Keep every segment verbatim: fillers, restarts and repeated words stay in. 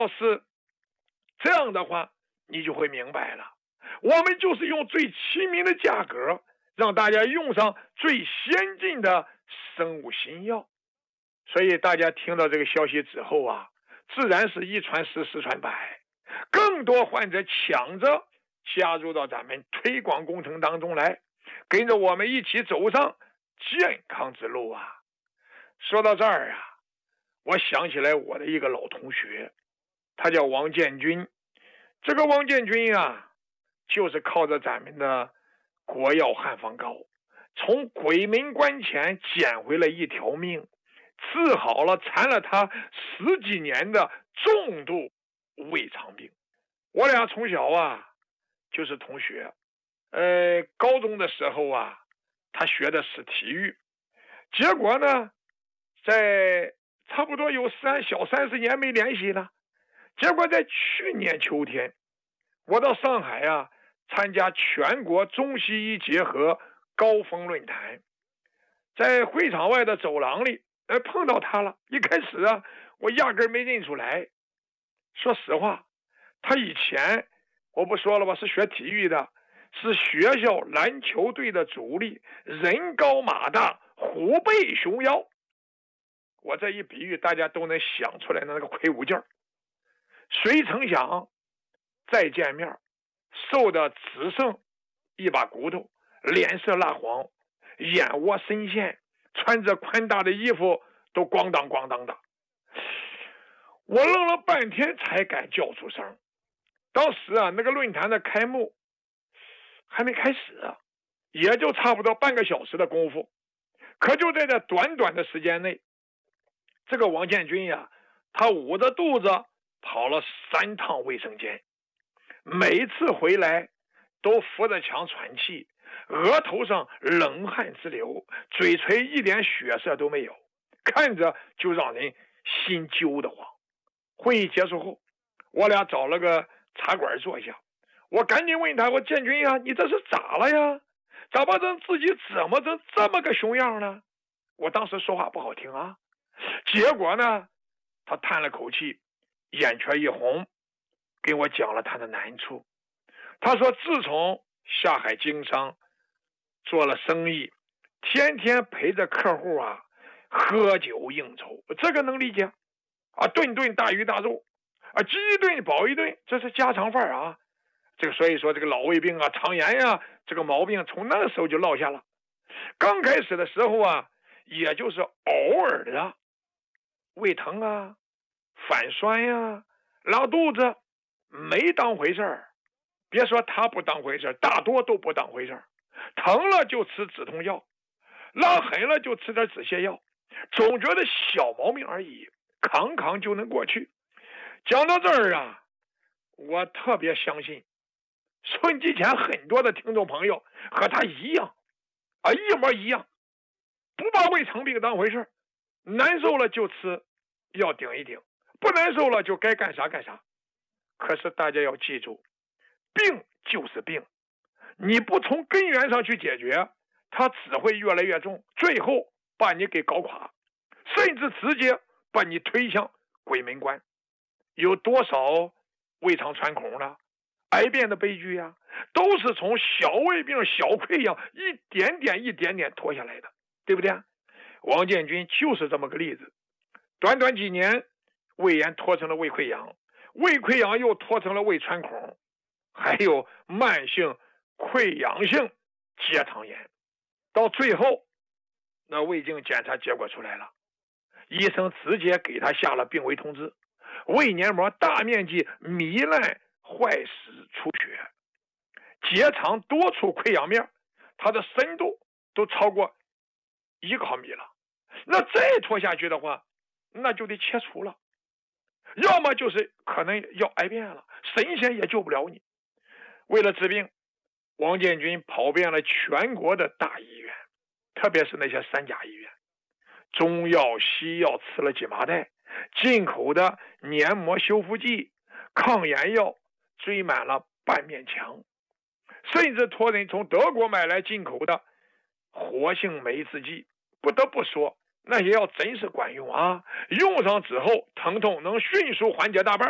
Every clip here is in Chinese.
是这样的话，你就会明白了，我们就是用最亲民的价格让大家用上最先进的生物新药。所以大家听到这个消息之后啊，自然是一传十，十传百，更多患者抢着加入到咱们推广工程当中来，跟着我们一起走上健康之路啊。说到这儿啊，我想起来我的一个老同学，他叫王建军。这个王建军啊，就是靠着咱们的国药汉方膏，从鬼门关前捡回了一条命，治好了缠了他十几年的重度胃肠病。我俩从小啊就是同学，呃，高中的时候啊，他学的是体育，结果呢，在差不多有三小三十年没联系了。结果在去年秋天，我到上海啊参加全国中西医结合高峰论坛，在会场外的走廊里，呃，碰到他了。一开始啊，我压根没认出来。说实话，他以前我不说了吧，是学体育的，是学校篮球队的主力，人高马大，虎背熊腰。我这一比喻，大家都能想出来的那个魁梧劲儿。谁曾想再见面，瘦的只剩一把骨头，脸色蜡黄，眼窝深陷，穿着宽大的衣服都咣当咣当的。我愣了半天才敢叫出声。当时啊，那个论坛的开幕还没开始啊，也就差不多半个小时的功夫。可就在这短短的时间内，这个王建军呀，他捂着肚子跑了三趟卫生间，每次回来都扶着墙喘气，额头上冷汗直流，嘴唇一点血色都没有，看着就让人心揪得慌。会议结束后，我俩找了个茶馆坐下，我赶紧问他，我建军呀，你这是咋了呀？咋把成自己怎么成这么个熊样呢？我当时说话不好听啊。结果呢，他叹了口气，眼圈一红，跟我讲了他的难处。他说自从下海经商做了生意，天天陪着客户啊喝酒应酬，这个能理解啊，顿顿大鱼大肉啊，饥一顿饱一顿，这是家常饭啊。这个所以说这个老胃病啊、肠炎呀、啊，这个毛病从那个时候就落下了。刚开始的时候啊，也就是偶尔的胃疼啊、反酸呀、啊、拉肚子，没当回事儿。别说他不当回事儿，大多都不当回事儿。疼了就吃止痛药，拉狠了就吃点止泻药，总觉得小毛病而已，扛扛就能过去。讲到这儿啊，我特别相信收音机前很多的听众朋友和他一样啊，一模一样，不把胃肠病当回事，难受了就吃药顶一顶，不难受了就该干啥干啥。可是大家要记住，病就是病，你不从根源上去解决，它只会越来越重，最后把你给搞垮，甚至直接把你推向鬼门关。有多少胃肠穿孔了、癌变的悲剧呀，都是从小胃病、小溃疡一点点一点点拖下来的，对不对？王建军就是这么个例子，短短几年，胃炎拖成了胃溃疡，胃溃疡又拖成了胃穿孔，还有慢性溃疡性结肠炎。到最后，那胃镜检查结果出来了，医生直接给他下了病危通知，胃黏膜大面积糜烂坏死出血，结肠多处溃疡面，它的深度都超过一毫米了。那再拖下去的话，那就得切除了，要么就是可能要癌变了，神仙也救不了你。为了治病，王建军跑遍了全国的大医院，特别是那些三甲医院，中药西药吃了几麻袋，进口的黏膜修复剂、抗炎药追满了半面墙，甚至托人从德国买来进口的活性酶制剂。不得不说，那些药真是管用啊，用上之后疼痛能迅速缓解大半，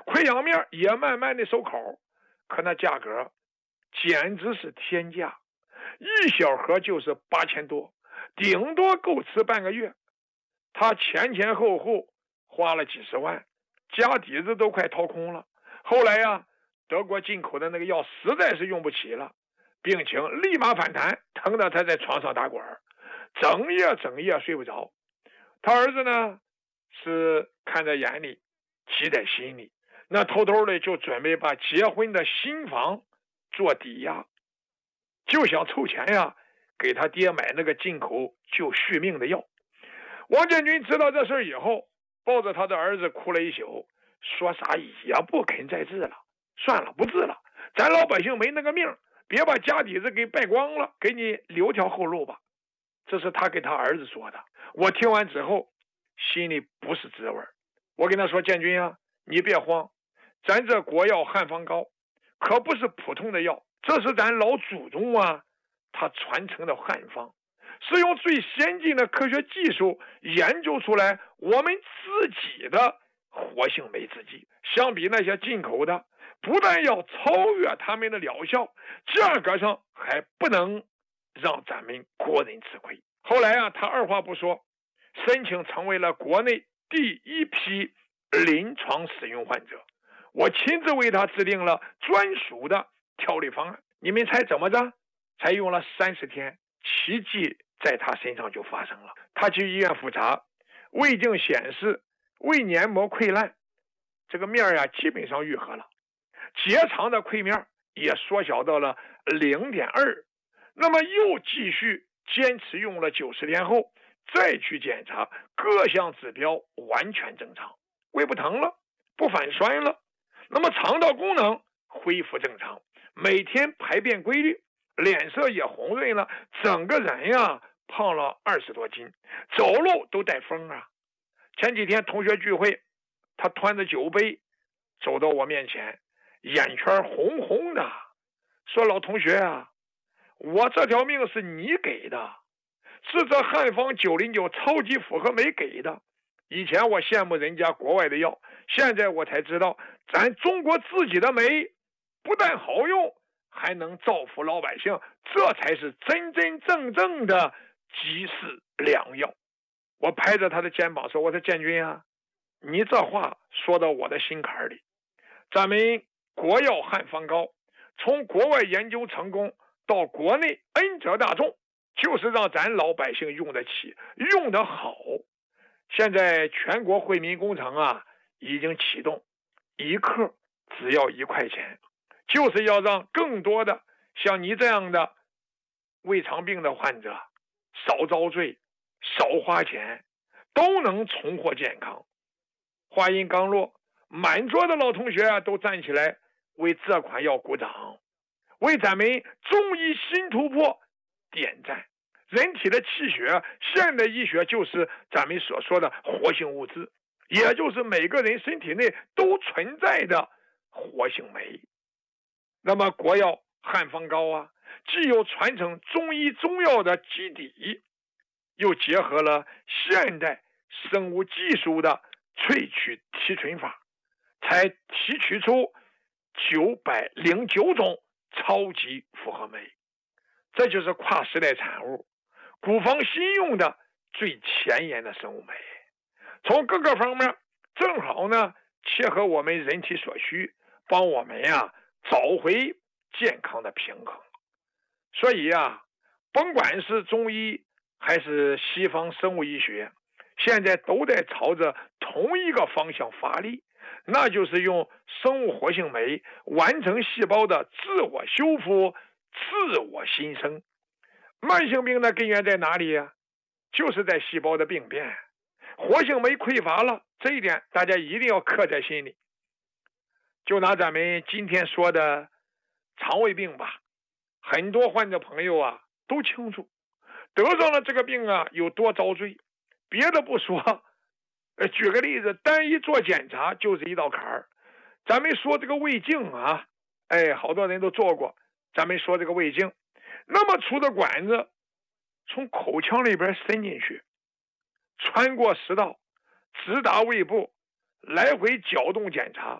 溃疡面也慢慢的收口，可那价格简直是天价，一小盒就是八千多，顶多够吃半个月。他前前后后花了几十万，家底子都快掏空了。后来呀、啊，德国进口的那个药实在是用不起了，病情立马反弹，疼得他在床上打滚，整夜整夜睡不着。他儿子呢是看在眼里，急在心里，那偷偷的就准备把结婚的新房做抵押，就想凑钱呀给他爹买那个进口救续命的药。王建军知道这事以后，抱着他的儿子哭了一宿，说啥也不肯再治了，算了，不治了，咱老百姓没那个命，别把家底子给败光了，给你留条后路吧。这是他给他儿子说的。我听完之后心里不是滋味。我跟他说，建军啊，你别慌，咱这国药汉方膏可不是普通的药，这是咱老祖宗啊他传承的汉方，是用最先进的科学技术研究出来我们自己的活性酶制剂，相比那些进口的，不但要超越他们的疗效，价格上还不能让咱们国人吃亏。后来啊，他二话不说，申请成为了国内第一批临床使用患者。我亲自为他制定了专属的调理方案。你们猜怎么着？才用了三十天，奇迹在他身上就发生了。他去医院复查，胃镜显示胃黏膜溃烂，这个面呀、啊、基本上愈合了，结肠的溃面也缩小到了 零点二。 那么又继续坚持用了九十天后再去检查，各项指标完全正常，胃不疼了，不反酸了，那么肠道功能恢复正常，每天排便规律，脸色也红润了，整个人呀胖了二十多斤，走路都带风啊。前几天同学聚会，他端着酒杯走到我面前，眼圈红红的，说老同学啊，我这条命是你给的，是这汉方九零九超级复合酶给的。以前我羡慕人家国外的药，现在我才知道咱中国自己的酶不但好用，还能造福老百姓，这才是真真正正的济世良药。我拍着他的肩膀说，我说建军啊，你这话说到我的心坎里。咱们国药汉方膏从国外研究成功到国内恩泽大众，就是让咱老百姓用得起，用得好。现在全国惠民工程啊已经启动，一克只要一块钱，就是要让更多的像你这样的胃肠病的患者少遭罪，少花钱，都能重获健康。话音刚落，满桌的老同学啊都站起来为这款药鼓掌，为咱们中医新突破点赞。人体的气血，现代医学就是咱们所说的活性物质，也就是每个人身体内都存在的活性酶。那么国药汉方膏啊，既有传承中医中药的基底，又结合了现代生物技术的萃取提纯法，才提取出九百零九种超级复合酶。这就是跨时代产物，古方新用的最前沿的生物酶，从各个方面正好呢切合我们人体所需，帮我们呀找回健康的平衡。所以啊，甭管是中医还是西方生物医学，现在都在朝着同一个方向发力，那就是用生物活性酶完成细胞的自我修复、自我新生。慢性病的根源在哪里呀？就是在细胞的病变，活性酶匮乏了，这一点大家一定要刻在心里。就拿咱们今天说的肠胃病吧，很多患者朋友啊都清楚，得上了这个病啊有多遭罪。别的不说，呃，举个例子，单一做检查就是一道坎儿。咱们说这个胃镜啊，哎，好多人都做过。咱们说这个胃镜，那么粗的管子从口腔里边伸进去，穿过食道，直达胃部，来回搅动检查，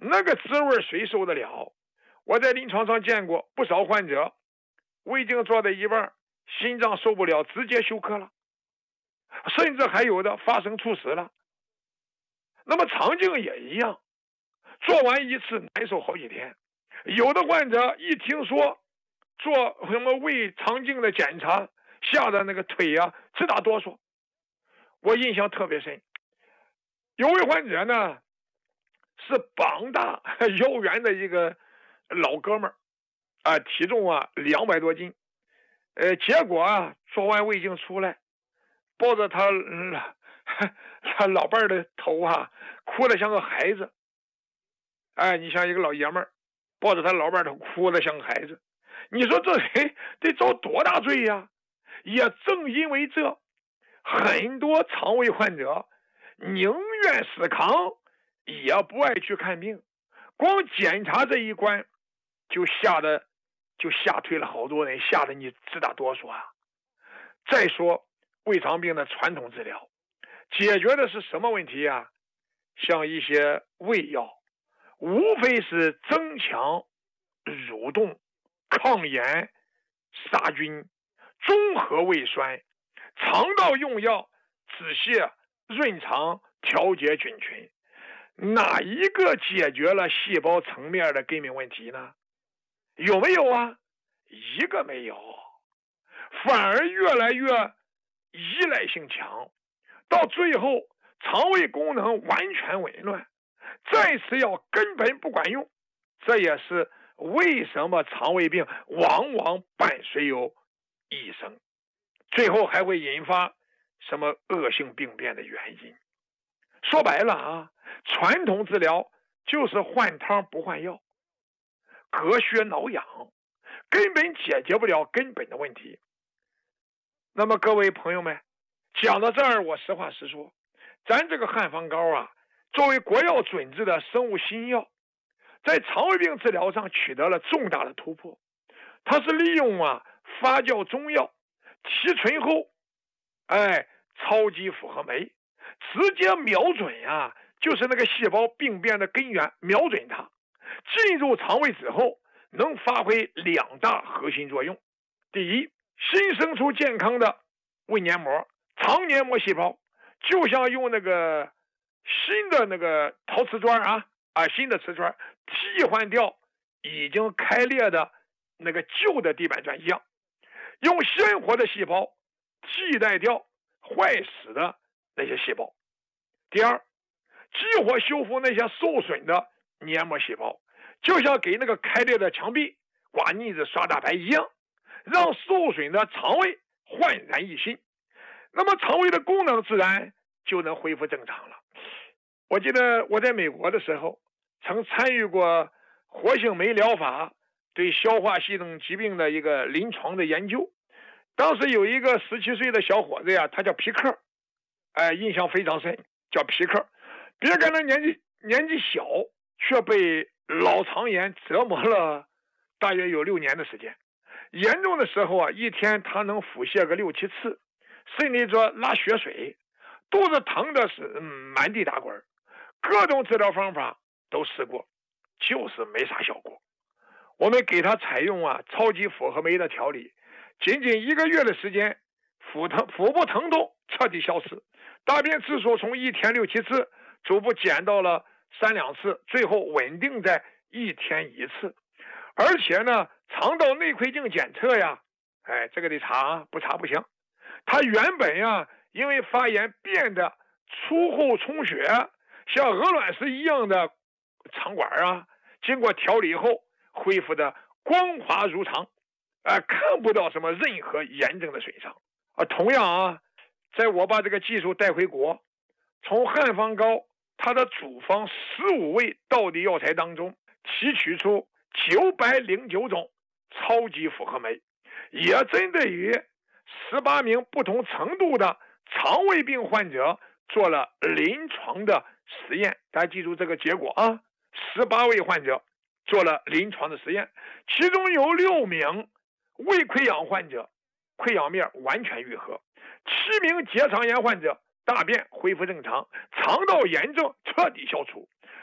那个滋味谁受得了？我在临床上见过不少患者，胃镜做到一半，心脏受不了，直接休克了，甚至还有的发生猝死了。那么肠镜也一样，做完一次难受好几天。有的患者一听说做什么胃肠镜的检查，吓得那个腿啊直打哆嗦。我印象特别深，有位患者呢是膀大腰圆的一个老哥们儿啊，体重啊两百多斤，呃，结果啊做完胃镜出来，抱着他、嗯、他老伴儿的头啊，哭得像个孩子。哎，你像一个老爷们儿抱着他老伴儿头哭得像个孩子，你说这人得遭多大罪呀？也正因为这，很多肠胃患者宁愿死扛，也不爱去看病，光检查这一关就吓得就吓退了好多人，吓得你直打哆嗦啊。再说胃肠病的传统治疗解决的是什么问题啊？像一些胃药，无非是增强蠕动、抗炎、杀菌、中和胃酸，肠道用药止泻、润肠、调节菌群，哪一个解决了细胞层面的根本问题呢？有没有啊？一个没有，反而越来越依赖性强，到最后肠胃功能完全紊乱，再吃药根本不管用。这也是为什么肠胃病往往伴随有一生，最后还会引发什么恶性病变的原因。说白了啊，传统治疗就是换汤不换药，隔靴挠痒，根本解决不了根本的问题。那么各位朋友们，讲到这儿，我实话实说，咱这个汉方膏啊，作为国药准制的生物新药，在肠胃病治疗上取得了重大的突破。它是利用啊发酵中药提纯后，哎，超级复合酶，直接瞄准啊，就是那个细胞病变的根源，瞄准它，进入肠胃之后，能发挥两大核心作用。第一，新生出健康的胃黏膜、肠黏膜细胞，就像用那个新的那个陶瓷砖啊啊，新的瓷砖替换掉已经开裂的那个旧的地板砖一样，用鲜活的细胞替代掉坏死的那些细胞。第二，激活修复那些受损的黏膜细胞，就像给那个开裂的墙壁刮腻子刷大白一样，让受损的肠胃焕然一新，那么肠胃的功能自然就能恢复正常了。我记得我在美国的时候，曾参与过活性酶疗法对消化系统疾病的一个临床的研究。当时有一个十七岁的小伙子呀，他叫皮克，哎，印象非常深，叫皮克。别看他年纪年纪小，却被脑肠炎折磨了大约有六年的时间。严重的时候啊，一天他能腹泻个六七次，甚至说拉血水，肚子疼的是、嗯、满地打滚，各种治疗方法都试过，就是没啥效果。我们给他采用啊超级复合酶的调理，仅仅一个月的时间，腹疼腹部疼痛彻底消失，大便次数从一天六七次逐步减到了三两次，最后稳定在一天一次。而且呢，肠道内窥镜检测呀，哎，这个得查，不查不行。他原本呀，因为发炎变得粗厚充血，像鹅卵石一样的肠管啊，经过调理后恢复的光滑如常，啊、呃，看不到什么任何严重的损伤啊。同样啊，在我把这个技术带回国，从汉方膏它的主方十五味道地药材当中提取出九百零九种超级复合酶，也针对于十八名不同程度的肠胃病患者做了临床的实验。大家记住这个结果啊，十八位患者做了临床的实验，其中有六名胃溃疡患者溃疡面完全愈合，七名结肠炎患者大便恢复正常，肠道炎症彻底消除，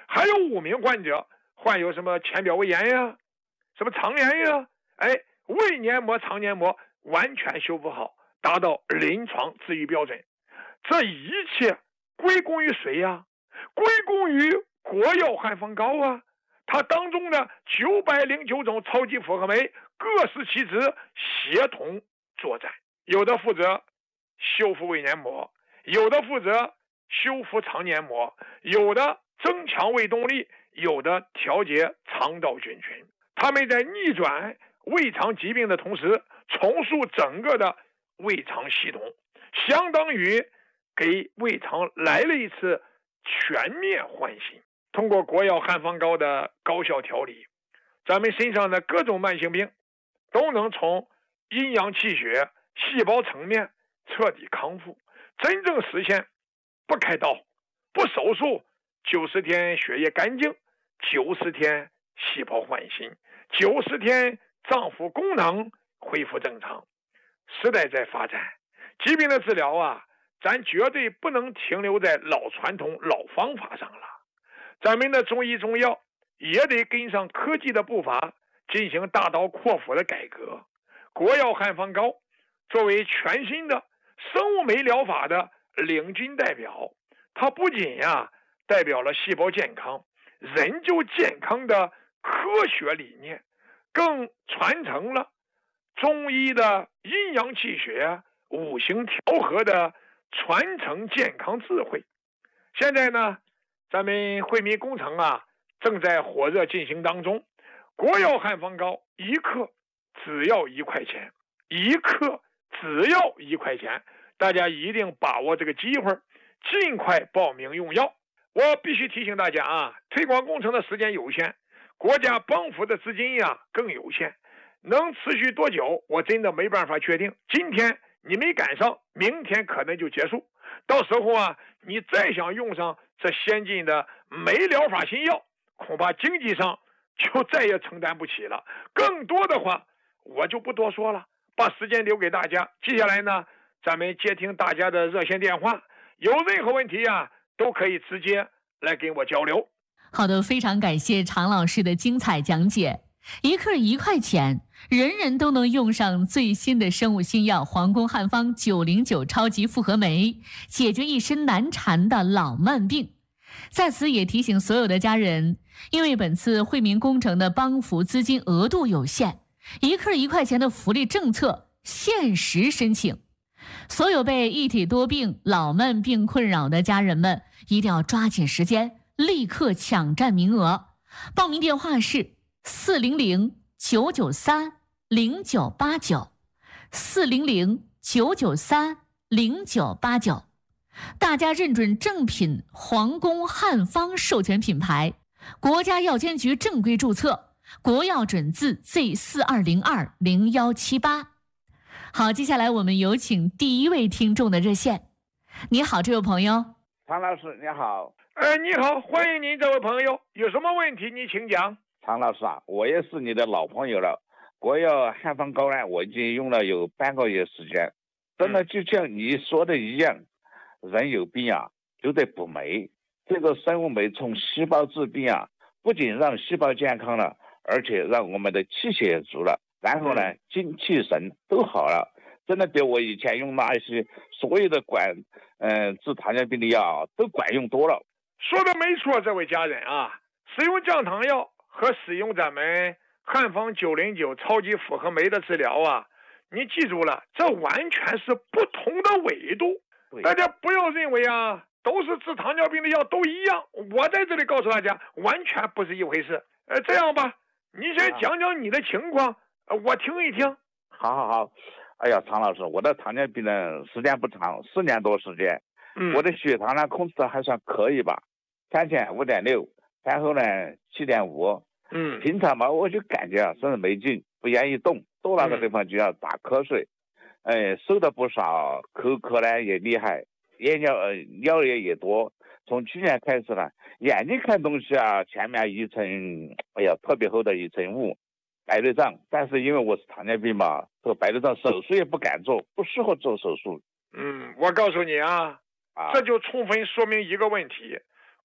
还有五名患者患有什么浅表胃炎呀，什么肠炎呀，哎，胃黏膜、肠黏膜完全修复好，达到临床治愈标准。这一切归功于谁呀？归功于国药汉方膏啊！它当中的九百零九种超级复合酶各司其职，协同作战，有的负责修复胃黏膜，有的负责修复肠黏膜，有的增强胃动力，有的调节肠道菌群。他们在逆转胃肠疾病的同时，重塑整个的胃肠系统，相当于给胃肠来了一次全面唤醒。通过国药汉方膏的高效调理，咱们身上的各种慢性病都能从阴阳气血、细胞层面彻底康复，真正实现不开刀、不手术，九十天血液干净，九十天细胞唤醒，九十天脏腑功能恢复正常。时代在发展，疾病的治疗啊，咱绝对不能停留在老传统、老方法上了。咱们的中医中药也得跟上科技的步伐，进行大刀阔斧的改革。国药汉方膏作为全新的生物酶疗法的领军代表，它不仅呀代表了细胞健康、人就健康的科学理念，更传承了中医的阴阳气血、五行调和的传承健康智慧。现在呢，咱们惠民工程啊正在火热进行当中，国药汉方膏一克只要一块钱，一克只要一块钱，大家一定把握这个机会，尽快报名用药。我必须提醒大家啊，推广工程的时间有限，国家帮扶的资金呀更有限，能持续多久我真的没办法确定。今天你没赶上，明天可能就结束，到时候啊你再想用上这先进的酶疗法新药，恐怕经济上就再也承担不起了。更多的话我就不多说了，把时间留给大家。接下来呢，咱们接听大家的热线电话，有任何问题啊都可以直接来跟我交流。 好的，非常感谢常老师的精彩讲解。一克一块钱，人人都能用上最新的生物新药皇宫汉方九零九超级复合酶，解决一身难缠的老慢病。在此也提醒所有的家人，因为本次惠民工程的帮扶资金额度有限，一克一块钱的福利政策限时申请。所有被一体多病、老慢病困扰的家人们，一定要抓紧时间，立刻抢占名额。报名电话是四零零九九三零九八九，四零零九九三零九八九。大家认准正品皇宫汉方授权品牌，国家药监局正规注册，国药准字 Z 四二零二零一七八。好，接下来我们有请第一位听众的热线。你好，这位朋友。 常老师你好。 呃，你好，欢迎您这位朋友，有什么问题你请讲。 常老师啊，我也是你的老朋友了。国药汉方膏呢，我已经用了有半个月时间，真的就像你说的一样，人有病啊就得补酶。这个生物酶从细胞治病啊，不仅让细胞健康了，而且让我们的气血也足了，然后呢精气神都好了。真的比我以前用那一些所有的管嗯、呃、治糖尿病的药都管用多了。 说的没错，这位家人啊，使用降糖药和使用咱们汉方九零九超级复合酶的治疗啊，你记住了，这完全是不同的维度。大家不要认为啊都是治糖尿病的药都一样，我在这里告诉大家完全不是一回事。呃，这样吧，你先讲讲你的情况，呃，我听一听。 好好好。哎呀，常老师，我的糖尿病呢时间不长，四年多时间。嗯，我的血糖呢控制的还算可以吧，餐前五点六，餐后呢七点五。嗯，平常嘛我就感觉啊身子没劲，不愿意动，到那个地方就要打瞌睡。嗯、哎，瘦的不少，口渴呢也厉害，夜尿呃尿液也多。从去年开始呢，眼睛看东西啊前面一层，哎呀特别厚的一层雾，白内障。但是因为我是糖尿病嘛，做白内障手术也不敢做，不适合做手术。 嗯，我告诉你啊，啊这就充分说明一个问题，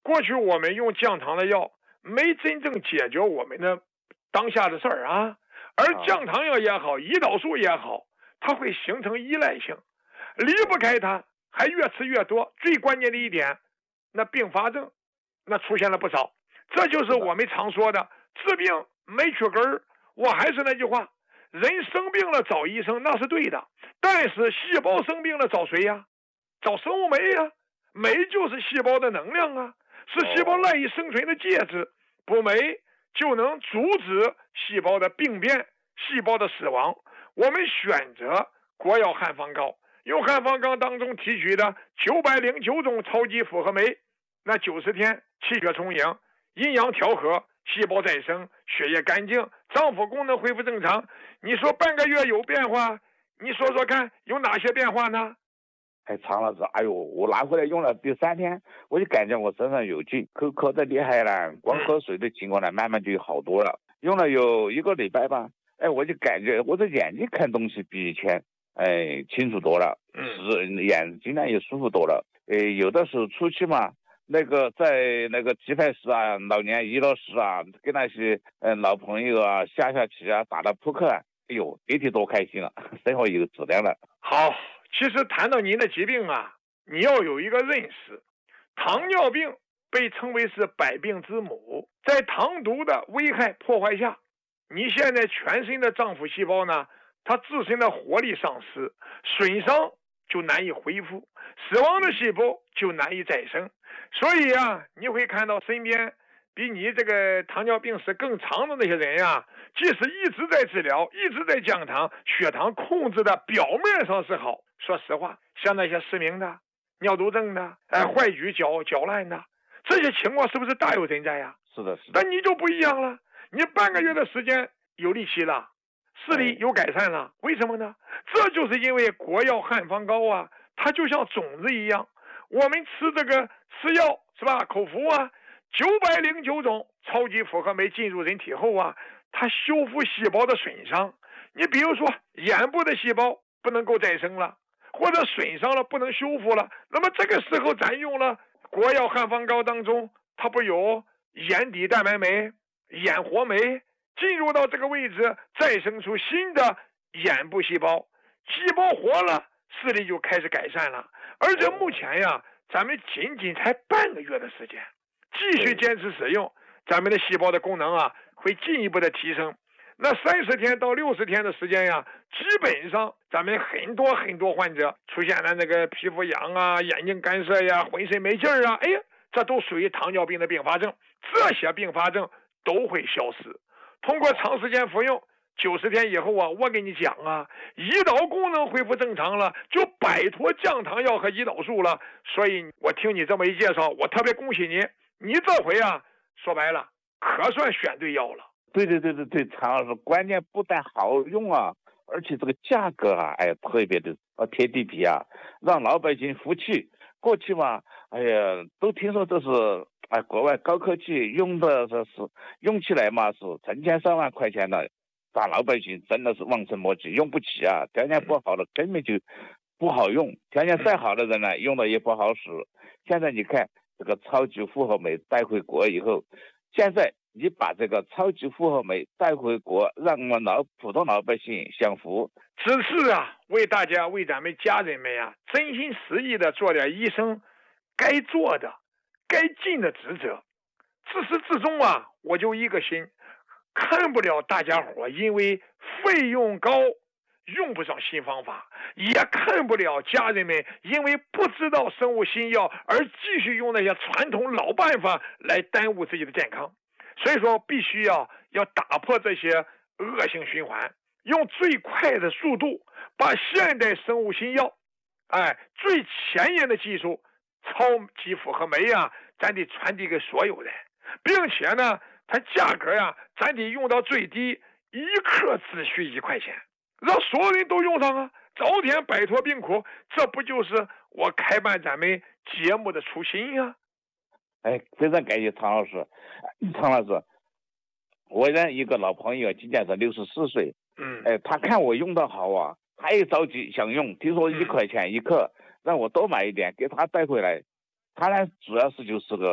过去我们用降糖的药，没真正解决我们的当下的事儿啊。而降糖药也好，胰岛素也好，它会形成依赖性，离不开它，还越吃越多。最关键的一点，那并发症那出现了不少。这就是我们常说的治病没去根儿。我还是那句话，人生病了找医生那是对的，但是细胞生病了找谁呀？找生物酶呀。酶就是细胞的能量啊，是细胞赖以生存的介质。补酶就能阻止细胞的病变，细胞的死亡。我们选择国药汉方膏，用汉方膏当中提取的九百零九种超级复合酶，那九十天气血充盈，阴阳调和，细胞再生，血液干净，脏腑功能恢复正常。你说半个月有变化，你说说看有哪些变化呢？ 哎，常老师，哎呦，我拿回来用了第三天，我就感觉我身上有劲，口渴的厉害了，光喝水的情况呢，慢慢就好多了。用了有一个礼拜吧，哎，我就感觉我的眼睛看东西比以前哎清楚多了，是眼睛呢也舒服多了。哎，有的时候出去嘛，那个在那个棋牌室啊、老年娱乐室啊，跟那些呃老朋友啊下下棋啊、打打扑克啊，哎呦，别提多开心了，生活有质量了。 好。其实谈到您的疾病啊，你要有一个认识，糖尿病被称为是百病之母。在糖毒的危害破坏下，你现在全身的脏腑细胞呢，它自身的活力丧失，损伤就难以恢复，死亡的细胞就难以再生。所以啊，你会看到身边比你这个糖尿病史更长的那些人呀、啊，即使一直在治疗，一直在降糖，血糖控制的表面上是好，说实话，像那些失明的、尿毒症的、哎坏疽脚脚烂的，这些情况是不是大有人在呀？ 是的，是的。 但你就不一样了，你半个月的时间有力气了，视力有改善了，为什么呢？这就是因为国药汉方膏啊，它就像种子一样，我们吃这个吃药是吧？口服啊，九百零九种超级复合酶进入人体后啊，它修复细胞的损伤。你比如说眼部的细胞不能够再生了，或者损伤了不能修复了，那么这个时候咱用了国药汉方膏当中，它不有眼底蛋白酶、眼活酶进入到这个位置，再生出新的眼部细胞，细胞活了，视力就开始改善了。而且目前呀，咱们仅仅才半个月的时间，继续坚持使用，咱们的细胞的功能啊会进一步的提升。那三十天到六十天的时间呀，基本上咱们很多很多患者出现了那个皮肤痒啊、眼睛干涩呀、浑身没劲儿啊，哎呀，这都属于糖尿病的并发症。这些并发症都会消失。通过长时间服用，九十天以后啊，我跟你讲啊，胰岛功能恢复正常了，就摆脱降糖药和胰岛素了。所以我听你这么一介绍，我特别恭喜你，你这回啊，说白了可算选对药了。 对对对对对，常老师，关键不但好用啊，而且这个价格啊，哎，特别的啊贴地皮啊，让老百姓服气。过去嘛，哎呀，都听说这是哎国外高科技用的，这是用起来嘛是成千上万块钱的，咱老百姓真的是望尘莫及，用不起啊。条件不好的根本就不好用，条件再好的人呢，用的也不好使。现在你看这个超级复合酶带回国以后，现在你把这个超级复合酶带回国，让我们老普通老百姓享福。 只是啊，为大家为咱们家人们呀、啊，真心实意的做点医生该做的、该尽的职责。自始至终啊，我就一个心，看不了大家伙因为费用高用不上新方法，也看不了家人们因为不知道生物新药而继续用那些传统老办法来耽误自己的健康。所以说必须要要打破这些恶性循环，用最快的速度把现代生物新药哎最前沿的技术超级复合酶啊，咱得传递给所有人，并且呢它价格呀咱得用到最低，一克只需一块钱，让所有人都用上啊，早点摆脱病苦。这不就是我开办咱们节目的初心呀、啊？ 哎，非常感谢常老师。常老师，我的一个老朋友今年是六十四岁， 嗯， 哎，他看我用的好啊，他也着急想用，听说一块钱一克，让我多买一点，给他带回来。他呢，主要是就是个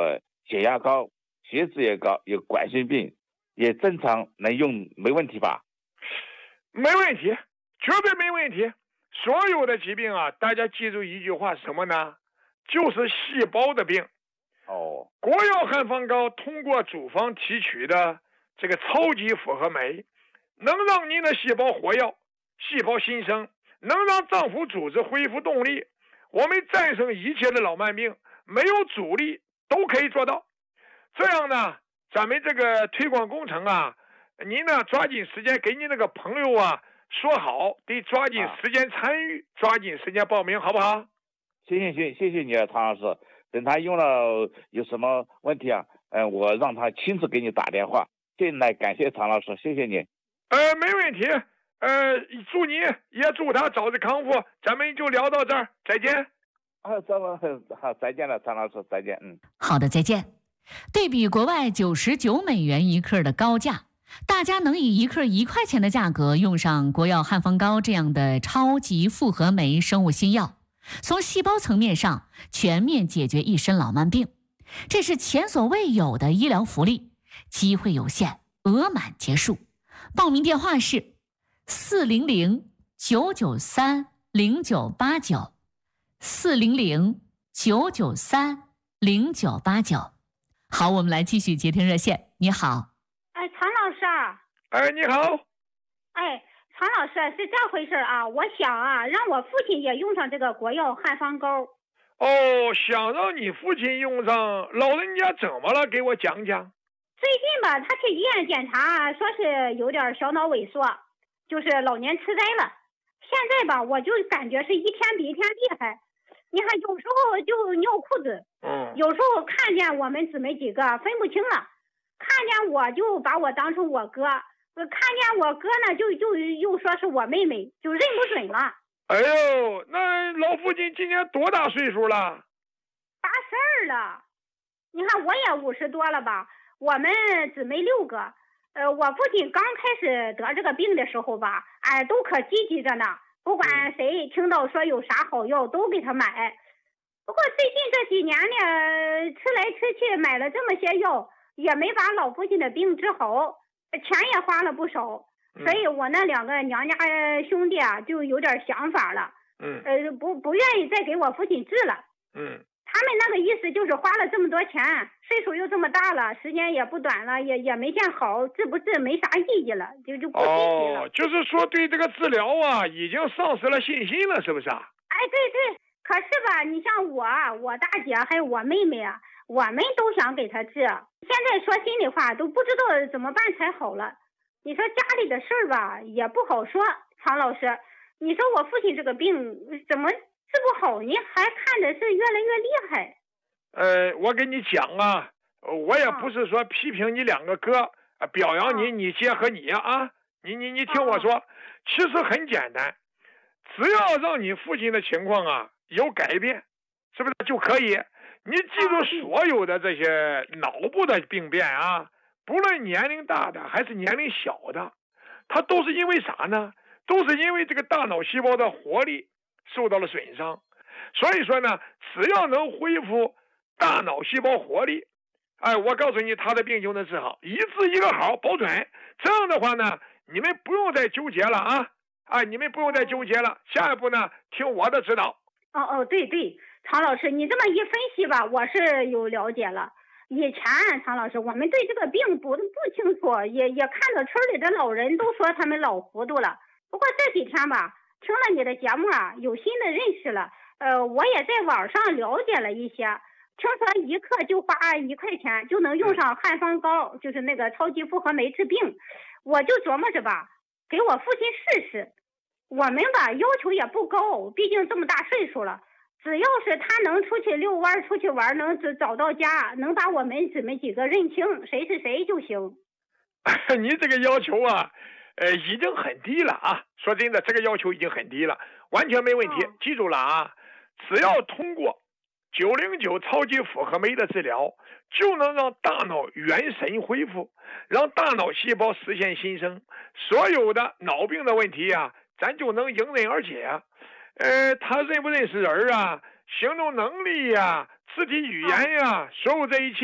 血压高，血脂也高，有冠心病，也正常能用，没问题吧？ 没问题，绝对没问题。所有的疾病啊，大家记住一句话，什么呢？就是细胞的病。 哦， 国药汉方膏通过组方提取的这个超级复合酶，能让您的细胞活跃，细胞新生，能让脏腑组织恢复动力。我们战胜一切的老慢病，没有阻力都可以做到。这样呢，咱们这个推广工程啊，您呢抓紧时间给你那个朋友啊说好，得抓紧时间参与，啊、抓紧时间报名，好不好？ 行行行，谢谢你啊，唐老师。等他用了有什么问题啊，嗯、呃，我让他亲自给你打电话。进来，感谢唐老师，谢谢你。 呃，没问题。呃，祝你也祝他早日康复。咱们就聊到这儿，再见。 啊，咱们好，再见了，唐老师，再见。嗯， 好的，再见。对比国外九十九美元一克的高价，大家能以一克一块钱的价格用上国药汉方膏这样的超级复合酶生物新药，从细胞层面上全面解决一身老慢病，这是前所未有的医疗福利，机会有限，额满结束。报名电话是四零零九九三零九八九，四零零九九三零九八九。好，我们来继续接听热线。你好， 哎，常老师啊。 哎，你好。 哎，常老师是这回事啊，我想啊，让我父亲也用上这个国药汉方膏。 哦，想让你父亲用上，老人家怎么了？给我讲讲。 最近吧，他去医院检查，说是有点小脑萎缩，就是老年痴呆了。现在吧，我就感觉是一天比一天厉害。你看，有时候就尿裤子， 嗯， 有时候看见我们姊妹几个分不清了，看见我就把我当成我哥，看见我哥呢就就又说是我妹妹，就认不准了。 哎呦，那老父亲今年多大岁数了？ 八十二了。你看我也五十多了吧，我们姊妹六个，呃，我父亲刚开始得这个病的时候吧，哎，都可积极着呢。不管谁听到说有啥好药都给他买，不过最近这几年呢，吃来吃去买了这么些药，也没把老父亲的病治好，钱也花了不少，所以我那两个娘家兄弟啊就有点想法了， 嗯， 呃，不不愿意再给我父亲治了， 嗯， 他们那个意思就是花了这么多钱，岁数又这么大了，时间也不短了，也也没见好，治不治没啥意义了，就就不积极了。 哦，就是说对这个治疗啊，已经丧失了信心了，是不是啊？ 哎，对对，可是吧，你像我、我大姐还有我妹妹啊，我们都想给他治。现在说心里话，都不知道怎么办才好了。你说家里的事儿吧，也不好说。常老师，你说我父亲这个病怎么治不好呢？还看着是越来越厉害。 呃，我跟你讲啊，我也不是说批评你两个哥，啊、表扬你、你姐和你啊，你你你听我说，啊、其实很简单，只要让你父亲的情况啊有改变，是不是就可以？你记住，所有的这些脑部的病变啊，不论年龄大的还是年龄小的，它都是因为啥呢？都是因为这个大脑细胞的活力受到了损伤。所以说呢，只要能恢复大脑细胞活力，哎，我告诉你，他的病就能治好，一治一个好，保准。这样的话呢，你们不用再纠结了啊，啊，你们不用再纠结了。下一步呢，听我的指导。 哦哦，对对，常老师，你这么一分析吧，我是有了解了。以前常老师，我们对这个病不不清楚，也也看到村里的老人都说他们老糊涂了。不过这几天吧，听了你的节目啊，有新的认识了。呃，我也在网上了解了一些，听说一克就花一块钱就能用上汉方膏，就是那个超级复合酶治病。我就琢磨着吧，给我父亲试试。我们吧要求也不高，毕竟这么大岁数了，只要是他能出去遛弯、出去玩，能找到家，能把我们姊妹几个认清谁是谁就行。 你这个要求啊，呃，已经很低了啊！说真的，这个要求已经很低了，完全没问题。哦、记住了啊，只要通过九零九超级复合酶的治疗，就能让大脑元神恢复，让大脑细胞实现新生，所有的脑病的问题啊，咱就能迎刃而解。呃，他认不认识人啊，行动能力呀、啊，肢体语言呀、啊，所有这一切，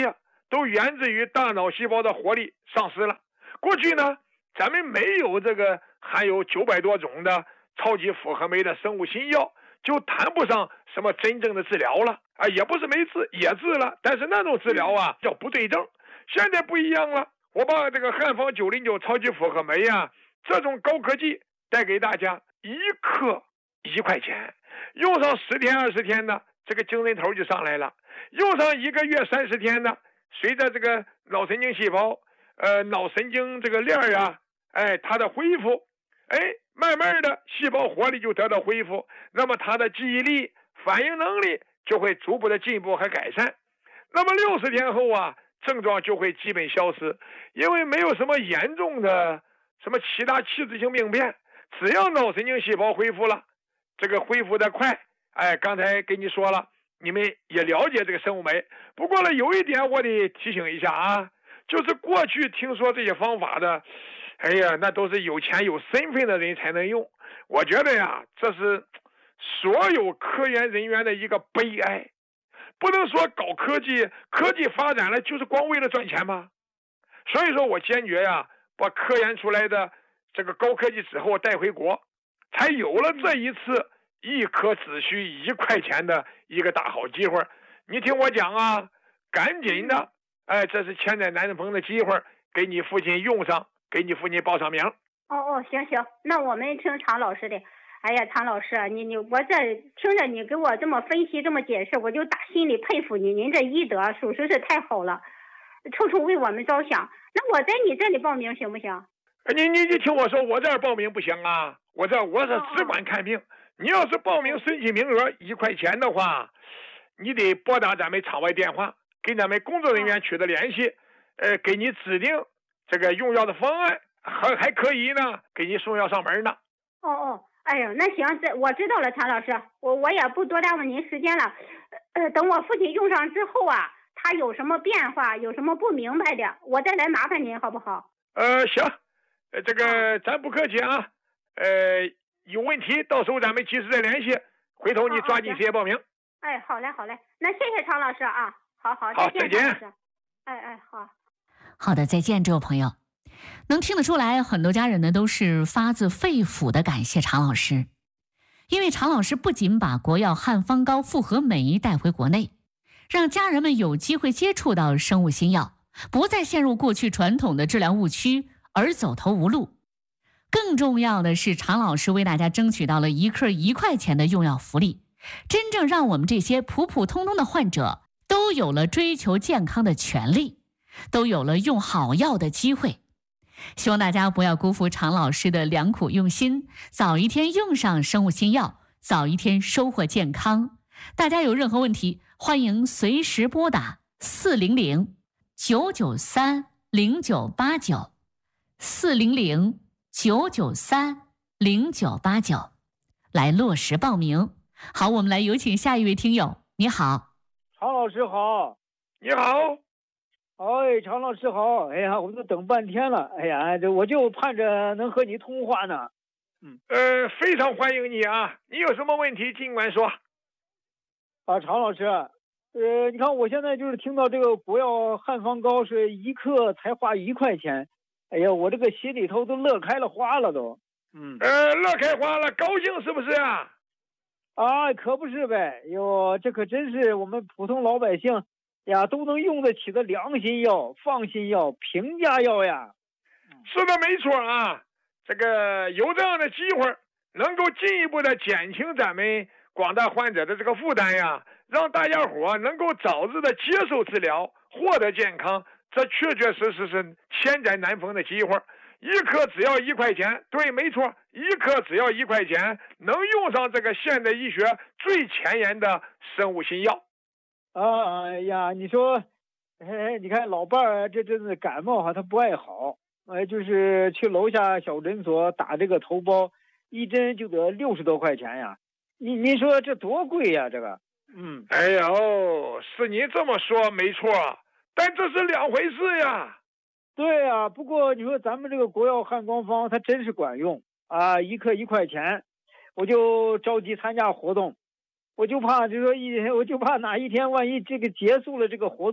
都源自于大脑细胞的活力丧失了。过去呢，咱们没有这个含有九百多种的超级复合酶的生物新药，就谈不上什么真正的治疗了啊，也不是没治，也治了，但是那种治疗啊叫不对症。现在不一样了，我把这个汉方九零九超级复合酶呀、啊，这种高科技带给大家，一克一块钱，用上十天二十天呢，这个精神头就上来了；用上一个月三十天呢，随着这个脑神经细胞、呃脑神经这个链儿啊，哎，它的恢复，哎，慢慢的细胞活力就得到恢复，那么它的记忆力、反应能力就会逐步的进步和改善。那么六十天后啊，症状就会基本消失，因为没有什么严重的什么其他器质性病变，只要脑神经细胞恢复了，这个恢复的快。哎，刚才跟你说了，你们也了解这个生物酶。不过呢，有一点我得提醒一下啊，就是过去听说这些方法的，哎呀，那都是有钱有身份的人才能用。我觉得呀，这是所有科研人员的一个悲哀。不能说搞科技，科技发展了就是光为了赚钱吗？所以说我坚决呀，把科研出来的这个高科技之后带回国，才有了这一次一颗只需一块钱的一个大好机会。你听我讲啊，赶紧的，哎，这是千载难逢的机会，给你父亲用上，给你父亲报上名。 哦哦，行行，那我们听常老师的。哎呀，常老师，你你我这听着你给我这么分析这么解释，我就打心里佩服你，您这医德属实是太好了，处处为我们着想。那我在你这里报名行不行？ 你你你听我说，我这儿报名不行啊，我这我是只管看病。你要是报名申请名额一块钱的话，你得拨打咱们场外电话，跟咱们工作人员取得联系，呃，给你指定这个用药的方案，还还可以呢，给你送药上门呢。 哦哦。哎呦，那行，这我知道了，常老师，我我也不多耽误您时间了。呃，等我父亲用上之后啊，他有什么变化，有什么不明白的，我再来麻烦您，好不好？ 呃，行，呃，这个咱不客气啊。呃，有问题到时候咱们及时再联系，回头你抓紧时间报名。哦哦、 哎，好嘞，好嘞，那谢谢常老师啊，好好， 好， 再见。再见。哎哎，好。 好的，再见，这位朋友。能听得出来，很多家人呢都是发自肺腑的感谢常老师，因为常老师不仅把国药汉方膏复合酶带回国内，让家人们有机会接触到生物新药，不再陷入过去传统的治疗误区而走投无路。更重要的是，常老师为大家争取到了一克一块钱的用药福利，真正让我们这些普普通通的患者都有了追求健康的权利，都有了用好药的机会。希望大家不要辜负常老师的良苦用心，早一天用上生物新药，早一天收获健康。大家有任何问题，欢迎随时拨打四零零九九三零九八九四零零九九三零九八九来落实报名。好，我们来有请下一位听友。你好， 常老师好。 你好。 哎，常老师好！哎呀，我都等半天了。哎呀，这我就盼着能和你通话呢。 嗯，呃，非常欢迎你啊！你有什么问题尽管说。 啊，常老师，呃，你看我现在就是听到这个国药汉方膏是一克才花一块钱，哎呀，我这个心里头都乐开了花了都。 嗯，呃，乐开花了，高兴是不是啊？ 啊，可不是呗！哟，这可真是我们普通老百姓呀都能用得起的良心药、放心药、平价药呀。 是的，没错啊。这个有这样的机会，能够进一步的减轻咱们广大患者的这个负担呀，让大家伙能够早日的接受治疗，获得健康，这确确实实是千载难逢的机会。一颗只要一块钱，对，没错，一颗只要一块钱，能用上这个现代医学最前沿的生物新药。 啊，哎呀，你说，哎，你看老伴儿这阵子感冒哈，他不爱好，哎，就是去楼下小诊所打这个头孢，一针就得六十多块钱呀。你你说这多贵呀，这个。嗯。 哎呦，是你这么说没错，但这是两回事呀。 对呀，不过你说咱们这个国药汉光方，它真是管用啊，一克一块钱，我就着急参加活动。我就怕，就说一，我就怕哪一天万一这个结束了这个活动，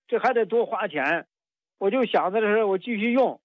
这还得多花钱。我就想着是我继续用，